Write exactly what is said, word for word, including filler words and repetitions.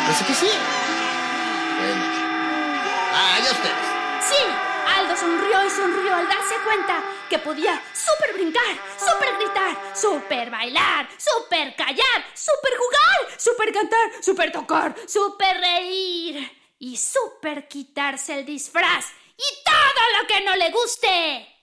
Parece que sí. Bueno. Ah, ya ustedes. Sí, Aldo sonrió y sonrió al darse cuenta que podía súper brincar, súper gritar, súper bailar, súper callar, súper jugar, súper cantar, súper tocar, súper reír y súper quitarse el disfraz y todo lo que no le guste.